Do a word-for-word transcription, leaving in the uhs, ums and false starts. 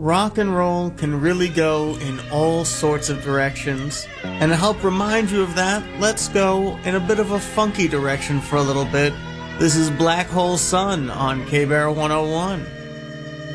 rock and roll can really go in all sorts of directions. And to help remind you of that, let's go in a bit of a funky direction for a little bit. This is Black Hole Sun on K-Bear one oh one.